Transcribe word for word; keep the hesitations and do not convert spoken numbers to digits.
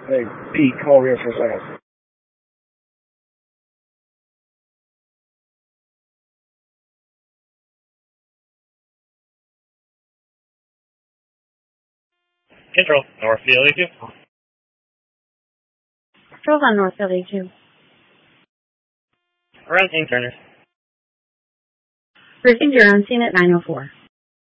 Hey, Pete, come over here for a second. Control, North Field A two. Control on Northfield A two. Around King Turner. Received, you're on scene at nine oh four.